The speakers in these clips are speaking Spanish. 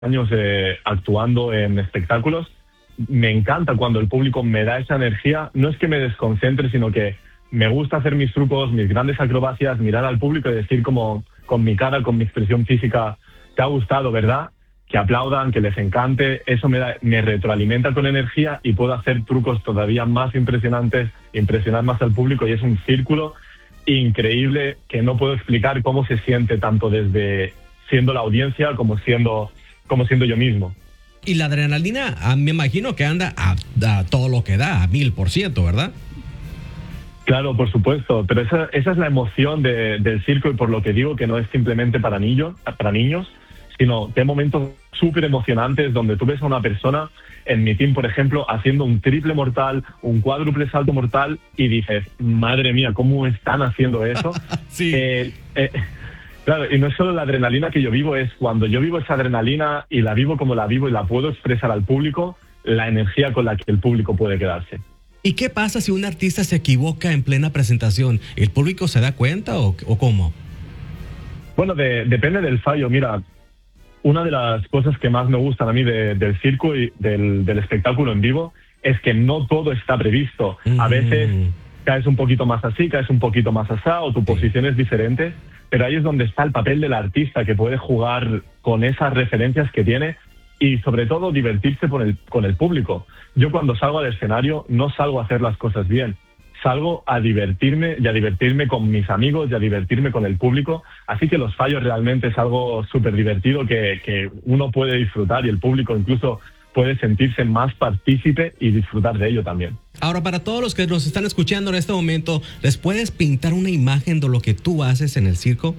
años actuando en espectáculos, me encanta cuando el público me da esa energía. No es que me desconcentre, sino que me gusta hacer mis trucos, mis grandes acrobacias, mirar al público y decir como con mi cara, con mi expresión física, te ha gustado, ¿verdad? Que aplaudan, que les encante. Eso me retroalimenta con energía y puedo hacer trucos todavía más impresionantes, impresionar más al público, y es un círculo increíble que no puedo explicar cómo se siente tanto desde siendo la audiencia como siendo yo mismo. Y la adrenalina, me imagino que anda a todo lo que da, a 1000%, ¿verdad? Claro, por supuesto, pero esa es la emoción del circo, y por lo que digo que no es simplemente para niños, sino que hay momentos súper emocionantes donde tú ves a una persona, en mi team, por ejemplo, haciendo un triple mortal, un cuádruple salto mortal, y dices, madre mía, ¿cómo están haciendo eso? Sí. Claro, y no es solo la adrenalina que yo vivo, es cuando yo vivo esa adrenalina y la vivo como la vivo y la puedo expresar al público, la energía con la que el público puede quedarse. ¿Y qué pasa si un artista se equivoca en plena presentación? ¿El público se da cuenta o cómo? Bueno, depende del fallo. Mira, una de las cosas que más me gustan a mí del circo y del espectáculo en vivo es que no todo está previsto. A veces caes un poquito más así, caes un poquito más asá, o tu posición es diferente, pero ahí es donde está el papel del artista, que puede jugar con esas referencias que tiene y sobre todo divertirse con el público. Yo cuando salgo al escenario no salgo a hacer las cosas bien, salgo a divertirme y a divertirme con mis amigos y a divertirme con el público, así que los fallos realmente es algo súper divertido que uno puede disfrutar, y el público incluso puede sentirse más partícipe y disfrutar de ello también. Ahora, para todos los que nos están escuchando en este momento, ¿les puedes pintar una imagen de lo que tú haces en el circo?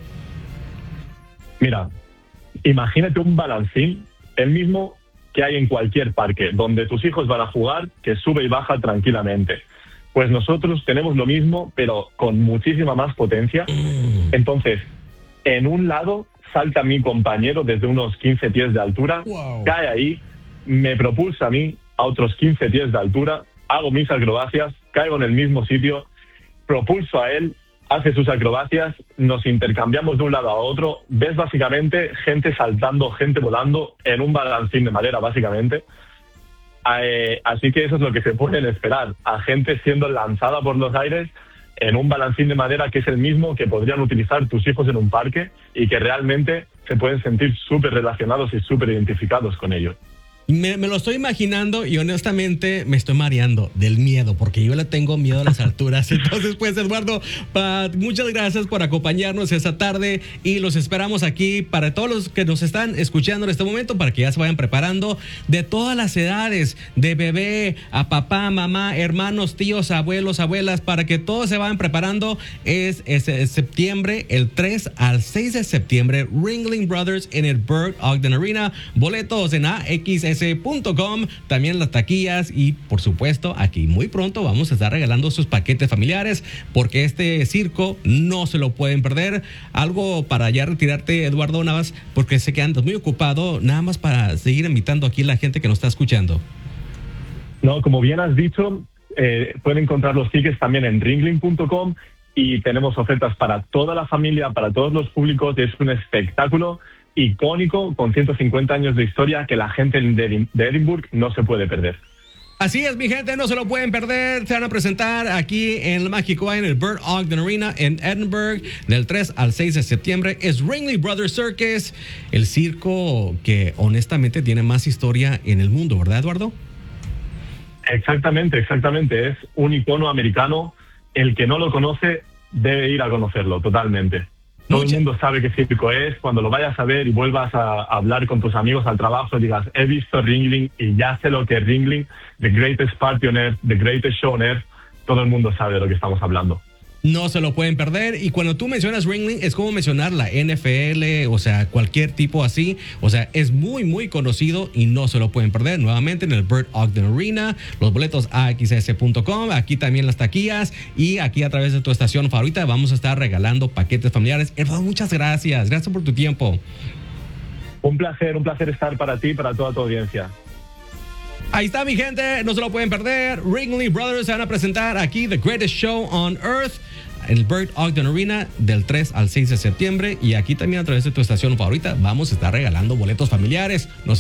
Mira, imagínate un balancín, el mismo que hay en cualquier parque, donde tus hijos van a jugar, que sube y baja tranquilamente. Pues nosotros tenemos lo mismo, pero con muchísima más potencia. Entonces, en un lado salta mi compañero desde unos 15 pies de altura, cae ahí, me propulsa a mí a otros 15 pies de altura, hago mis acrobacias, caigo en el mismo sitio, propulso a él, hace sus acrobacias, nos intercambiamos de un lado a otro, ves básicamente gente saltando, gente volando en un balancín de madera básicamente. Así que eso es lo que se pueden esperar, a gente siendo lanzada por los aires en un balancín de madera que es el mismo que podrían utilizar tus hijos en un parque, y que realmente se pueden sentir súper relacionados y súper identificados con ello. Me lo estoy imaginando y honestamente me estoy mareando del miedo, porque yo le tengo miedo a las alturas. Entonces, pues, Eduardo, muchas gracias por acompañarnos esta tarde, y los esperamos aquí para todos los que nos están escuchando en este momento, para que ya se vayan preparando, de todas las edades, de bebé a papá, mamá, hermanos, tíos, abuelos, abuelas, para que todos se vayan preparando. Es septiembre, el 3 al 6 de septiembre, Ringling Brothers en el Burt Ogden Arena. Boletos en AXS.com, también las taquillas, y por supuesto aquí muy pronto vamos a estar regalando sus paquetes familiares, porque este circo no se lo pueden perder. Algo para ya retirarte, Eduardo, nada más, porque sé que andas muy ocupado, nada más para seguir invitando aquí a la gente que nos está escuchando. No, como bien has dicho, pueden encontrar los tickets también en ringling.com, y tenemos ofertas para toda la familia, para todos los públicos. Es un espectáculo icónico con 150 años de historia que la gente de Edinburgh no se puede perder. Así es, mi gente, no se lo pueden perder. Se van a presentar aquí en el Mágico en el Burt Ogden Arena en Edinburgh del 3 al 6 de septiembre. Es Ringling Brothers Circus, el circo que honestamente tiene más historia en el mundo, ¿verdad, Eduardo? Exactamente. Es un icono americano. El que no lo conoce debe ir a conocerlo totalmente. Todo el mundo sabe qué circo es. Cuando lo vayas a ver y vuelvas a hablar con tus amigos al trabajo, digas, he visto Ringling y ya sé lo que es Ringling, the greatest party on earth, the greatest show on earth. Todo el mundo sabe de lo que estamos hablando. No se lo pueden perder. Y cuando tú mencionas Ringling, es como mencionar la NFL, o sea, cualquier tipo así. O sea, es muy, muy conocido y no se lo pueden perder. Nuevamente en el Burt Ogden Arena, los boletos AXS.com, aquí también las taquillas, y aquí a través de tu estación favorita vamos a estar regalando paquetes familiares. Eduardo, muchas gracias. Gracias por tu tiempo. Un placer estar para ti y para toda tu audiencia. Ahí está, mi gente, no se lo pueden perder. Ringling Brothers se van a presentar aquí, The Greatest Show on Earth, el Bird Ogden Arena del 3 al 6 de septiembre. Y aquí también a través de tu estación favorita vamos a estar regalando boletos familiares. Nos